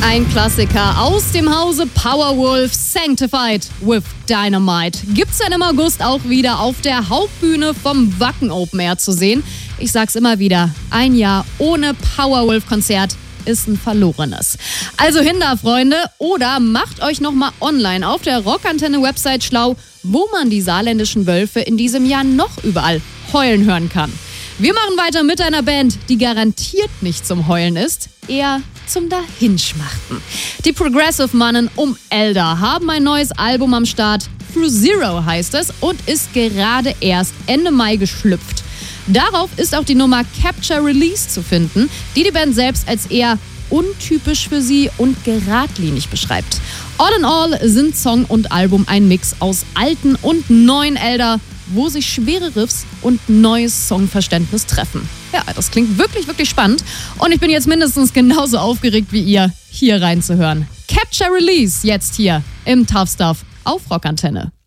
Ein Klassiker aus dem Hause Powerwolf, Sanctified with Dynamite. Gibt's dann im August auch wieder auf der Hauptbühne vom Wacken Open Air zu sehen. Ich sag's immer wieder, ein Jahr ohne Powerwolf-Konzert ist ein verlorenes. Also hin da, Freunde, oder macht euch nochmal online auf der Rockantenne-Website schlau, wo man die saarländischen Wölfe in diesem Jahr noch überall heulen hören kann. Wir machen weiter mit einer Band, die garantiert nicht zum Heulen ist, eher zum Dahinschmachten. Die Progressive Mannen um Elder haben ein neues Album am Start. Through Zero heißt es und ist gerade erst Ende Mai geschlüpft. Darauf ist auch die Nummer Capture Release zu finden, die die Band selbst als eher untypisch für sie und geradlinig beschreibt. All in all sind Song und Album ein Mix aus alten und neuen Elder, wo sich schwere Riffs und neues Songverständnis treffen. Ja, das klingt wirklich, wirklich spannend. Und ich bin jetzt mindestens genauso aufgeregt wie ihr, hier reinzuhören. Capture Release jetzt hier im Tough Stuff auf Rockantenne.